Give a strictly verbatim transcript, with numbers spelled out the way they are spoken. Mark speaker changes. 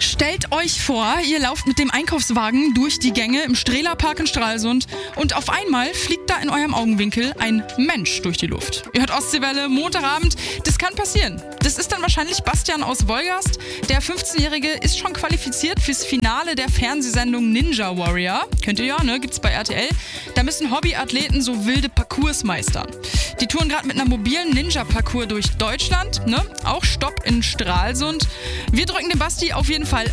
Speaker 1: Stellt euch vor, ihr lauft mit dem Einkaufswagen durch die Gänge im Strehlerpark in Stralsund und auf einmal fliegt da in eurem Augenwinkel ein Mensch durch die Luft. Ihr hört Ostseewelle, Montagabend, das kann passieren. Das ist dann wahrscheinlich Bastian aus Wolgast. Der fünfzehnjährige ist schon qualifiziert fürs Finale der Fernsehsendung Ninja Warrior. Kennt ihr ja, ne? Gibt's bei R T L. Da müssen Hobbyathleten so wilde Parcours meistern. Die touren gerade mit einer mobilen Ninja-Parcours durch Deutschland, ne? Auch Stopp in Stralsund. Wir drücken dem Basti auf jeden Fall